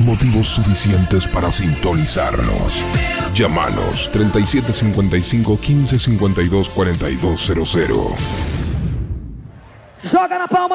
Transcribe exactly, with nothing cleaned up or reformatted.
motivos suficientes para sintonizarnos. Llámanos treinta y siete cincuenta y cinco, quince cincuenta y dos, cuarenta y dos cero cero. Joga na palma